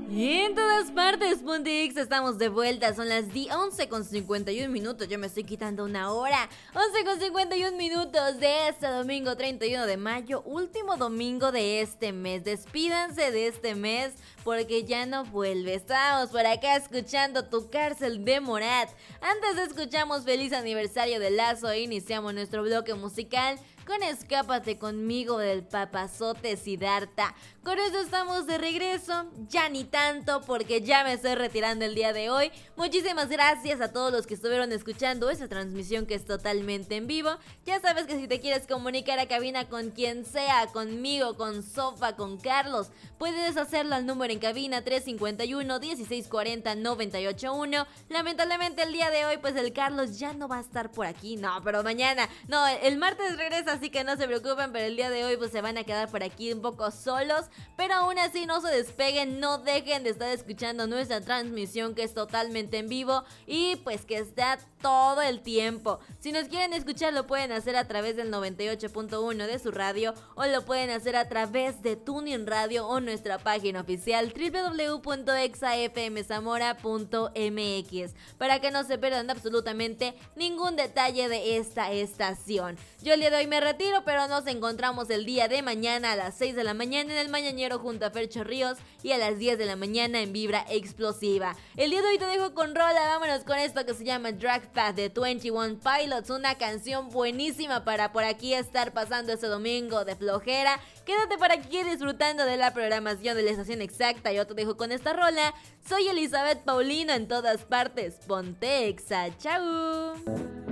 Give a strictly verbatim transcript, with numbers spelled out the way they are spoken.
Y en todas partes, Puntix, estamos de vuelta. Son las once con cincuenta y un minutos. Yo me estoy quitando una hora. once con cincuenta y un minutos de este domingo treinta y uno de mayo, último domingo de este mes. Despídanse de este mes porque ya no vuelve. Estamos por acá escuchando Tu Cárcel de Morat. Antes escuchamos Feliz Aniversario de Lazo e iniciamos nuestro bloque musical con Escápate Conmigo del papazote Siddhartha. Con eso estamos de regreso, ya ni tanto porque ya me estoy retirando el día de hoy. Muchísimas gracias a todos los que estuvieron escuchando esta transmisión que es totalmente en vivo. Ya sabes que si te quieres comunicar a cabina con quien sea, conmigo, con Sofa, con Carlos, puedes hacerlo al número en cabina tres cinco uno, dieciséis cuarenta, noventa y ocho uno. Lamentablemente el día de hoy pues el Carlos ya no va a estar por aquí, no, pero mañana, no, el martes regresa, así que no se preocupen, pero el día de hoy pues se van a quedar por aquí un poco solos, pero aún así no se despeguen, no dejen de estar escuchando nuestra transmisión que es totalmente en vivo y pues que está todo el tiempo. Si nos quieren escuchar lo pueden hacer a través del noventa y ocho punto uno de su radio o lo pueden hacer a través de TuneIn Radio o nuestra página oficial doble u doble u doble u punto exa f m zamora punto m x para que no se pierdan absolutamente ningún detalle de esta estación. Yo el día de hoy me retiro, pero nos encontramos el día de mañana a las seis de la mañana en el Mañanero junto a Fercho Ríos y a las diez de la mañana en Vibra Explosiva. El día de hoy te dejo con rola, vámonos con esto que se llama Drag Path de veintiuno Pilots, una canción buenísima para por aquí estar pasando este domingo de flojera. Quédate por aquí disfrutando de la programación de la estación exacta. Yo te dejo con esta rola. Soy Elizabeth Paulino en todas partes. Ponte Exa, chau.